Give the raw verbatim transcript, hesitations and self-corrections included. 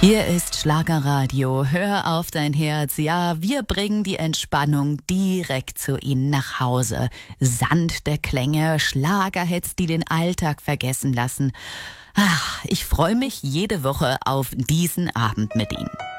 Hier ist Schlagerradio. Hör auf dein Herz. Ja, wir bringen die Entspannung direkt zu Ihnen nach Hause. Sanfte Klänge, Schlagerhits, die den Alltag vergessen lassen. Ach, ich freue mich jede Woche auf diesen Abend mit Ihnen.